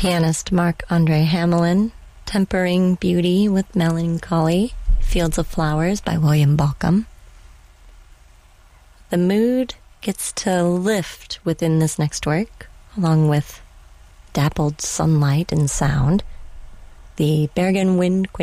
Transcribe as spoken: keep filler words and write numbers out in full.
Pianist Marc-Andre Hamelin, tempering beauty with melancholy, Fields of Flowers by William Bolcom. The mood gets to lift within this next work, along with dappled sunlight and sound. The Bergen Wind